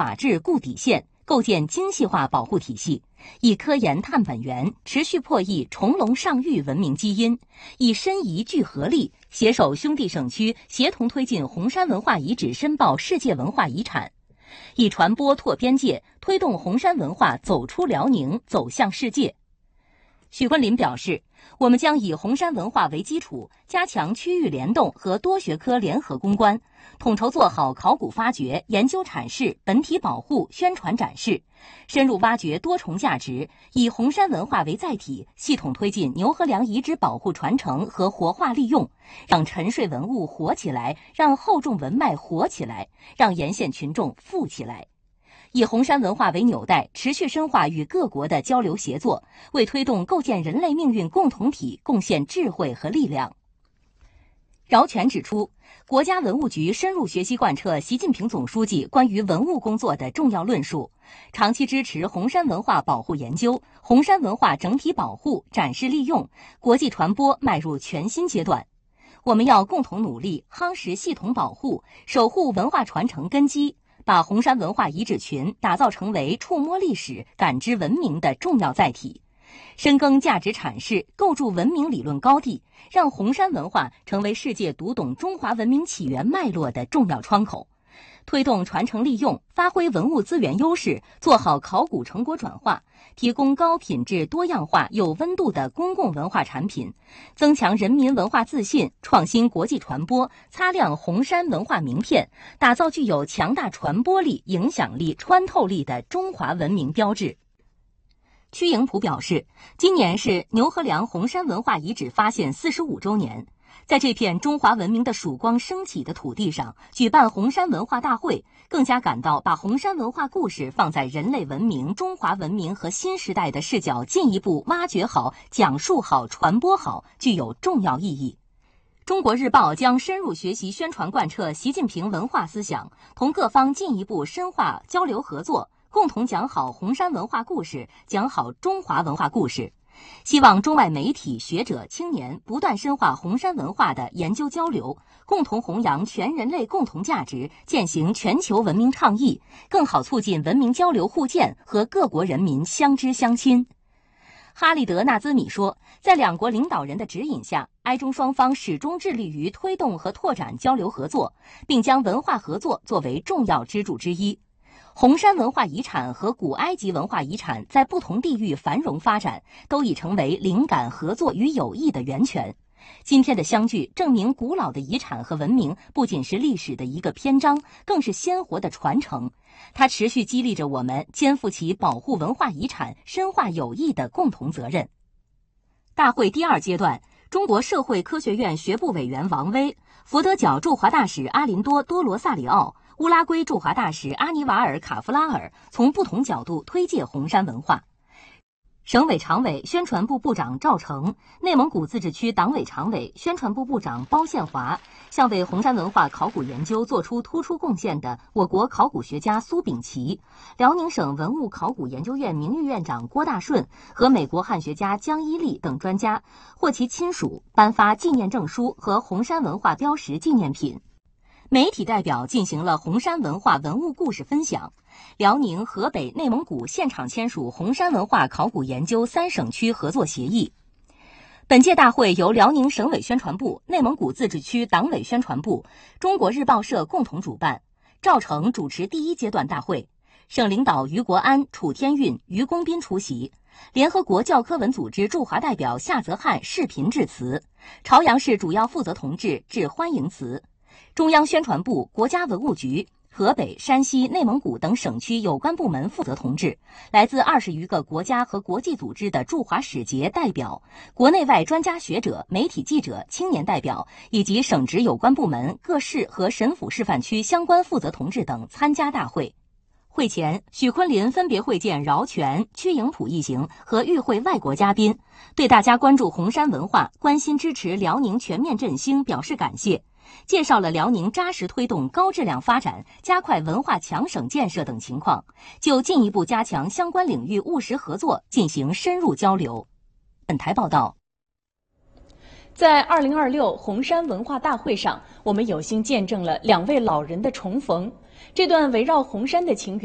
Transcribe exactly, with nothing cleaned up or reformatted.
法治固底线，构建精细化保护体系，以科研探本源，持续破译重龙上域文明基因，以申遗聚合力，携手兄弟省区协同推进红山文化遗址申报世界文化遗产，以传播拓边界，推动红山文化走出辽宁，走向世界。许昆林表示，我们将以红山文化为基础，加强区域联动和多学科联合攻关，统筹做好考古发掘、研究阐释、本体保护、宣传展示，深入挖掘多重价值，以红山文化为载体，系统推进牛河梁遗址保护传承和活化利用，让沉睡文物活起来，让厚重文脉活起来，让沿线群众富起来。以红山文化为纽带，持续深化与各国的交流协作，为推动构建人类命运共同体贡献智慧和力量。饶全指出，国家文物局深入学习贯彻习近平总书记关于文物工作的重要论述，长期支持红山文化保护研究、红山文化整体保护、展示利用、国际传播迈入全新阶段。我们要共同努力，夯实系统保护，守护文化传承根基，把红山文化遗址群打造成为触摸历史、感知文明的重要载体，深耕价值阐释，构筑文明理论高地，让红山文化成为世界读懂中华文明起源脉络的重要窗口，推动传承利用，发挥文物资源优势，做好考古成果转化，提供高品质、多样化、有温度的公共文化产品，增强人民文化自信，创新国际传播，擦亮红山文化名片，打造具有强大传播力、影响力、穿透力的中华文明标志。曲颖普表示，今年是牛河梁红山文化遗址发现四十五周年，在这片中华文明的曙光升起的土地上举办红山文化大会，更加感到把红山文化故事放在人类文明、中华文明和新时代的视角进一步挖掘好、讲述好、传播好，具有重要意义。中国日报将深入学习宣传贯彻习近平文化思想，同各方进一步深化交流合作，共同讲好红山文化故事，讲好中华文化故事。希望中外媒体、学者、青年不断深化红山文化的研究交流，共同弘扬全人类共同价值，践行全球文明倡议，更好促进文明交流互鉴和各国人民相知相亲。哈利德·纳兹米说，在两国领导人的指引下，埃中双方始终致力于推动和拓展交流合作，并将文化合作作为重要支柱之一。红山文化遗产和古埃及文化遗产在不同地域繁荣发展，都已成为灵感、合作与友谊的源泉。今天的相聚证明，古老的遗产和文明不仅是历史的一个篇章，更是鲜活的传承。它持续激励着我们肩负起保护文化遗产、深化友谊的共同责任。大会第二阶段，中国社会科学院学部委员王威、佛得角驻华大使阿林多·多罗萨里奥、乌拉圭驻华大使阿尼瓦尔·卡夫拉尔从不同角度推介红山文化。省委常委、宣传部部长赵成，内蒙古自治区党委常委、宣传部部长包宪华，向为红山文化考古研究做出突出贡献的我国考古学家苏秉琦、辽宁省文物考古研究院名誉院长郭大顺和美国汉学家江一力等专家或其亲属颁发纪念证书和红山文化标识纪念品。媒体代表进行了红山文化文物故事分享。辽宁、河北、内蒙古现场签署红山文化考古研究三省区合作协议。本届大会由辽宁省委宣传部、内蒙古自治区党委宣传部、中国日报社共同主办。赵成主持第一阶段大会，省领导于国安、楚天运、于公斌出席。联合国教科文组织驻华代表夏泽汉视频致辞，朝阳市主要负责同志致欢迎词。中央宣传部、国家文物局、河北、山西、内蒙古等省区有关部门负责同志，来自二十余个国家和国际组织的驻华使节代表，国内外专家学者、媒体记者、青年代表，以及省直有关部门、各市和省府示范区相关负责同志等参加大会。会前，许昆林分别会见饶全、曲颖普一行和与会外国嘉宾，对大家关注红山文化、关心支持辽宁全面振兴表示感谢。介绍了辽宁扎实推动高质量发展、加快文化强省建设等情况，就进一步加强相关领域务实合作进行深入交流。本台报道。 在二零二六红山文化大会上，我们有幸见证了两位老人的重逢。这段围绕红山的情缘